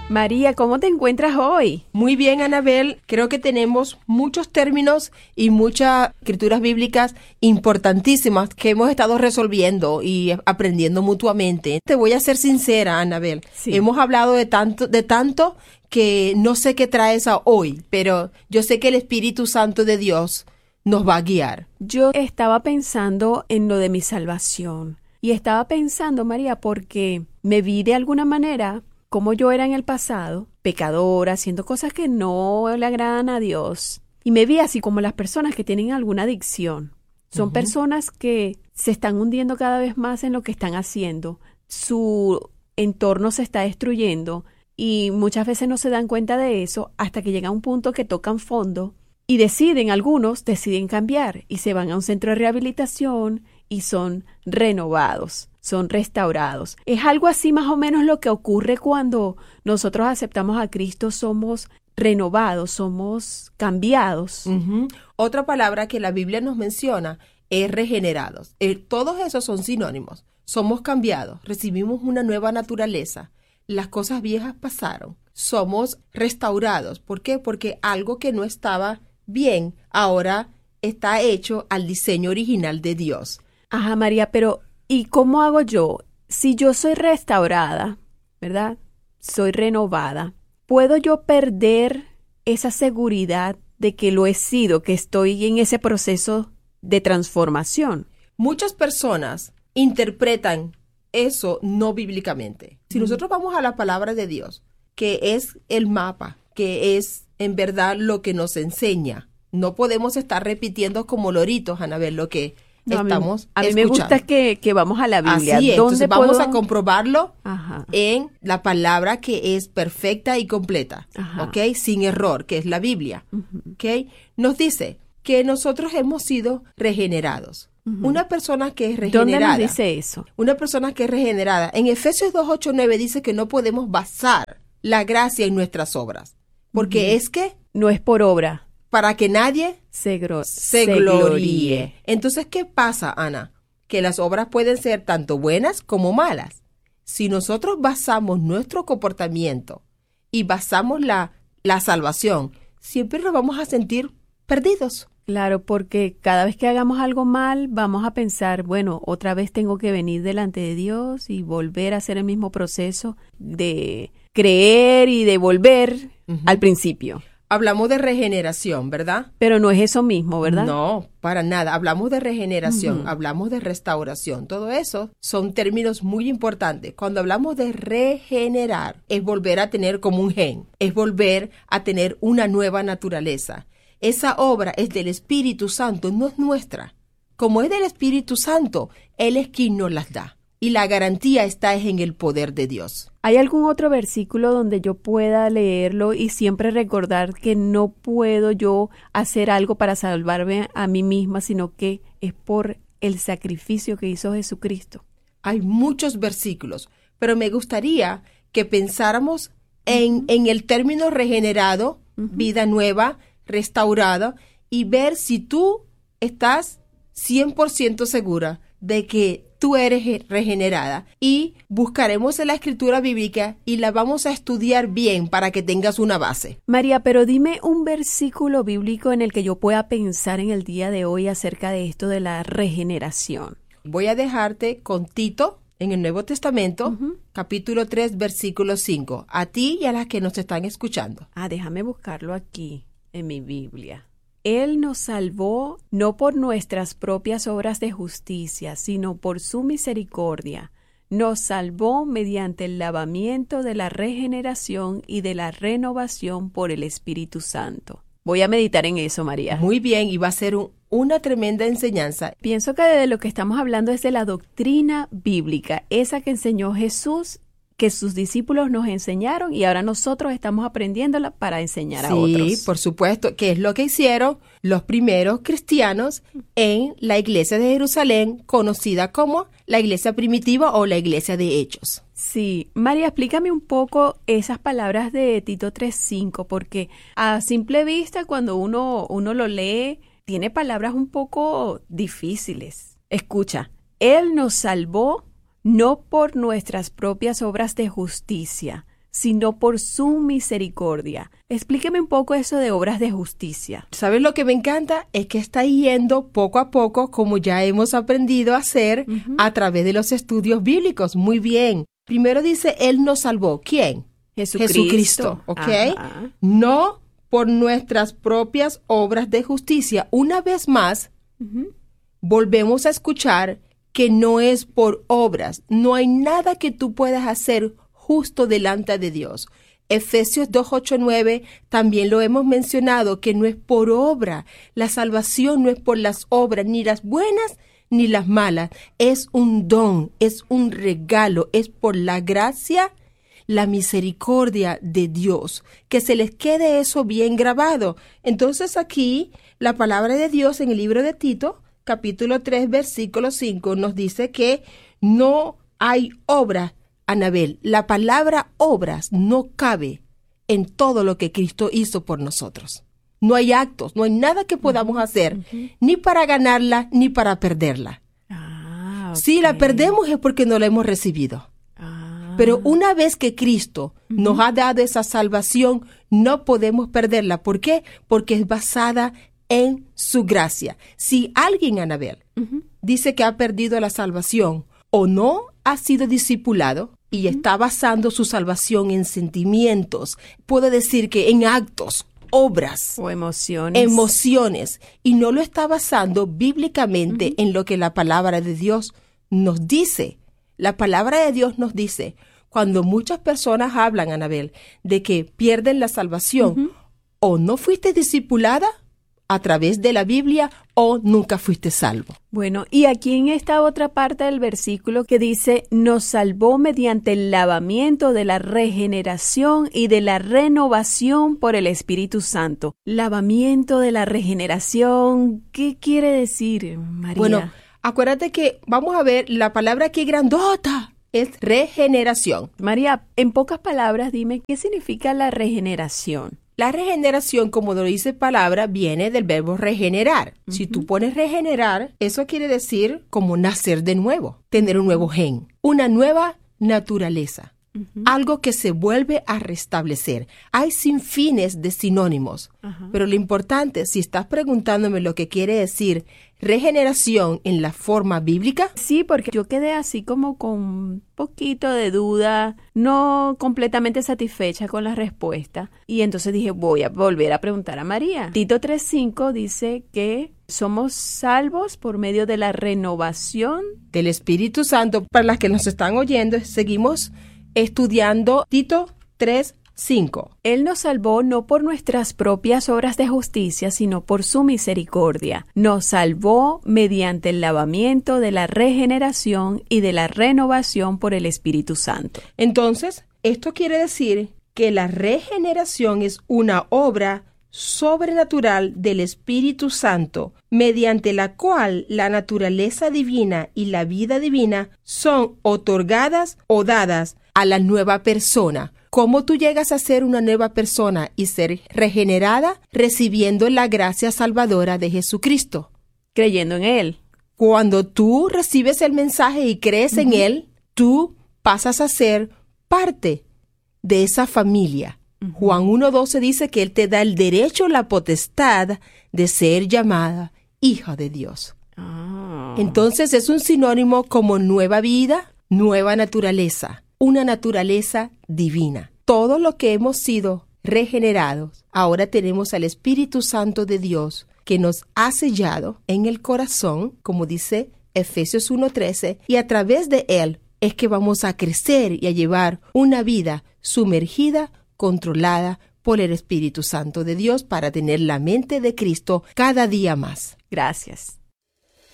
María, ¿cómo te encuentras hoy? Muy bien, Anabel. Creo que tenemos muchos términos y muchas escrituras bíblicas importantísimas que hemos estado resolviendo y aprendiendo mutuamente. Te voy a ser sincera, Anabel. Sí. Hemos hablado de tanto que no sé qué traes a hoy, pero yo sé que el Espíritu Santo de Dios nos va a guiar. Yo estaba pensando en lo de mi salvación. Y estaba pensando, María, porque me vi de alguna manera como yo era en el pasado, pecadora, haciendo cosas que no le agradan a Dios. Y me vi así como las personas que tienen alguna adicción. Son personas que se están hundiendo cada vez más en lo que están haciendo. Su entorno se está destruyendo y muchas veces no se dan cuenta de eso hasta que llega a un punto que tocan fondo y algunos deciden cambiar y se van a un centro de rehabilitación y son renovados. Son restaurados. Es algo así más o menos lo que ocurre cuando nosotros aceptamos a Cristo, somos renovados, somos cambiados. Otra palabra que la Biblia nos menciona es regenerados. Todos esos son sinónimos. Somos cambiados, recibimos una nueva naturaleza. Las cosas viejas pasaron. Somos restaurados. ¿Por qué? Porque algo que no estaba bien ahora está hecho al diseño original de Dios. Ajá, María, pero ¿y cómo hago yo? Si yo soy restaurada, ¿verdad? Soy renovada. ¿Puedo yo perder esa seguridad de que lo he sido, que estoy en ese proceso de transformación? Muchas personas interpretan eso no bíblicamente. Si nosotros vamos a la palabra de Dios, que es el mapa, que es en verdad lo que nos enseña, no podemos estar repitiendo como loritos, Anabel, lo que estamos a mí me gusta que vamos a la Biblia. Así es, entonces vamos a comprobarlo Ajá. en la palabra que es perfecta y completa, ¿ok? Sin error, que es la Biblia, ¿ok? Nos dice que nosotros hemos sido regenerados. Una persona que es regenerada. ¿Dónde nos dice eso? Una persona que es regenerada. En Efesios 2:8-9 dice que no podemos basar la gracia en nuestras obras, porque es que no es por obra. Para que nadie se gloríe. Entonces, ¿qué pasa, Ana? Que las obras pueden ser tanto buenas como malas. Si nosotros basamos nuestro comportamiento y basamos la salvación, siempre nos vamos a sentir perdidos. Claro, porque cada vez que hagamos algo mal, vamos a pensar, bueno, otra vez tengo que venir delante de Dios y volver a hacer el mismo proceso de creer y de volver al principio. Hablamos de regeneración, ¿verdad? Pero no es eso mismo, ¿verdad? No, para nada. Hablamos de regeneración, hablamos de restauración. Todo eso son términos muy importantes. Cuando hablamos de regenerar, es volver a tener como un gen, es volver a tener una nueva naturaleza. Esa obra es del Espíritu Santo, no es nuestra. Como es del Espíritu Santo, Él es quien nos las da. Y la garantía está en el poder de Dios. ¿Hay algún otro versículo donde yo pueda leerlo y siempre recordar que no puedo yo hacer algo para salvarme a mí misma, sino que es por el sacrificio que hizo Jesucristo? Hay muchos versículos, pero me gustaría que pensáramos en el término regenerado, vida nueva, restaurada, y ver si tú estás 100% segura de que tú eres regenerada, y buscaremos en la escritura bíblica y la vamos a estudiar bien para que tengas una base. María, pero dime un versículo bíblico en el que yo pueda pensar en el día de hoy acerca de esto de la regeneración. Voy a dejarte con Tito en el Nuevo Testamento, capítulo 3, versículo 5, a ti y a las que nos están escuchando. Déjame buscarlo aquí en mi Biblia. Él nos salvó no por nuestras propias obras de justicia, sino por su misericordia. Nos salvó mediante el lavamiento de la regeneración y de la renovación por el Espíritu Santo. Voy a meditar en eso, María. Muy bien, y va a ser una tremenda enseñanza. Pienso que de lo que estamos hablando es de la doctrina bíblica, esa que enseñó Jesús, que sus discípulos nos enseñaron y ahora nosotros estamos aprendiéndola para enseñar a otros. Sí, por supuesto, que es lo que hicieron los primeros cristianos en la iglesia de Jerusalén, conocida como la iglesia primitiva o la iglesia de Hechos. Sí, María, explícame un poco esas palabras de Tito 3:5, porque a simple vista cuando uno lo lee, tiene palabras un poco difíciles. Escucha, Él nos salvó no por nuestras propias obras de justicia, sino por su misericordia. Explíqueme un poco eso de obras de justicia. ¿Sabes lo que me encanta? Es que está yendo poco a poco, como ya hemos aprendido a hacer a través de los estudios bíblicos. Muy bien. Primero dice, Él nos salvó. ¿Quién? Jesucristo. ¿Ok? Ajá. No por nuestras propias obras de justicia. Una vez más, volvemos a escuchar que no es por obras. No hay nada que tú puedas hacer justo delante de Dios. Efesios 2, 8, 9 también lo hemos mencionado, que no es por obra. La salvación no es por las obras, ni las buenas ni las malas. Es un don, es un regalo, es por la gracia, la misericordia de Dios. Que se les quede eso bien grabado. Entonces aquí la palabra de Dios en el libro de Tito, capítulo 3, versículo 5, nos dice que no hay obra. Anabel, la palabra obras no cabe en todo lo que Cristo hizo por nosotros. No hay actos, no hay nada que podamos hacer, ni para ganarla, ni para perderla. Okay. Si la perdemos es porque no la hemos recibido. Pero una vez que Cristo nos ha dado esa salvación, no podemos perderla. ¿Por qué? Porque es basada en su gracia. Si alguien, Anabel, dice que ha perdido la salvación o no ha sido discipulado y está basando su salvación en sentimientos, puedo decir que en actos, obras o emociones, y no lo está basando bíblicamente en lo que la palabra de Dios nos dice. La palabra de Dios nos dice, cuando muchas personas hablan, Anabel, de que pierden la salvación, o no fuiste discipulada a través de la Biblia o nunca fuiste salvo. Bueno, y aquí en esta otra parte del versículo que dice, nos salvó mediante el lavamiento de la regeneración y de la renovación por el Espíritu Santo. Lavamiento de la regeneración, ¿qué quiere decir, María? Bueno, acuérdate que vamos a ver la palabra aquí grandota. Es regeneración. María, en pocas palabras, dime, ¿qué significa la regeneración? La regeneración, como lo dice palabra, viene del verbo regenerar. Si tú pones regenerar, eso quiere decir como nacer de nuevo, tener un nuevo gen, una nueva naturaleza, algo que se vuelve a restablecer. Hay sinfines de sinónimos, pero lo importante, si estás preguntándome lo que quiere decir regeneración en la forma bíblica. Sí, porque yo quedé así como con un poquito de duda, no completamente satisfecha con la respuesta. Y entonces dije, voy a volver a preguntar a María. Tito 3:5 dice que somos salvos por medio de la renovación del Espíritu Santo. Para las que nos están oyendo, seguimos estudiando Tito 3:5. Él nos salvó no por nuestras propias obras de justicia, sino por su misericordia. Nos salvó mediante el lavamiento de la regeneración y de la renovación por el Espíritu Santo. Entonces, esto quiere decir que la regeneración es una obra sobrenatural del Espíritu Santo, mediante la cual la naturaleza divina y la vida divina son otorgadas o dadas a la nueva persona. ¿Cómo tú llegas a ser una nueva persona y ser regenerada? Recibiendo la gracia salvadora de Jesucristo. Creyendo en Él. Cuando tú recibes el mensaje y crees en Él, tú pasas a ser parte de esa familia. Juan 1:12 dice que Él te da el derecho, la potestad de ser llamada hija de Dios. Entonces es un sinónimo como nueva vida, nueva naturaleza. Una naturaleza divina. Todo lo que hemos sido regenerados, ahora tenemos al Espíritu Santo de Dios que nos ha sellado en el corazón, como dice Efesios 1:13, y a través de Él es que vamos a crecer y a llevar una vida sumergida, controlada por el Espíritu Santo de Dios para tener la mente de Cristo cada día más. Gracias.